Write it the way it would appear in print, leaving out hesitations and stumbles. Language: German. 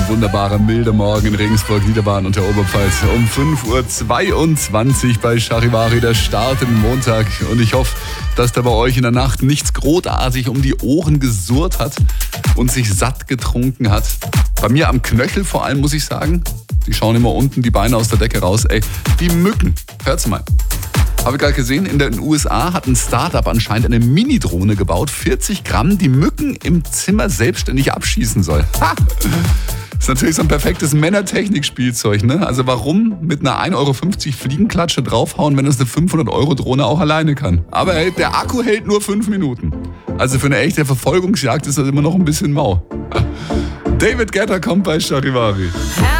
wunderbarer, milder Morgen in Regensburg, Niederbayern und der Oberpfalz. Um 5.22 Uhr bei Charivari, der Start im Montag. Und ich hoffe, dass da bei euch in der Nacht nichts großartig um die Ohren gesurrt hat und sich satt getrunken hat. Bei mir am Knöchel vor allem, muss ich sagen. Die schauen immer unten die Beine aus der Decke raus. Ey, die Mücken. Hört's mal. Habe ich gerade gesehen, in den USA hat ein Startup anscheinend eine Mini-Drohne gebaut. 40 Gramm, die Mücken im Zimmer selbstständig abschießen soll. Ha! Ist natürlich so ein perfektes Männertechnik-Spielzeug, ne? Also warum mit einer 1,50 Euro Fliegenklatsche draufhauen, wenn es eine 500-Euro-Drohne auch alleine kann? Aber hey, der Akku hält nur 5 Minuten. Also für eine echte Verfolgungsjagd ist das immer noch ein bisschen mau. David Guetta kommt bei Charivari.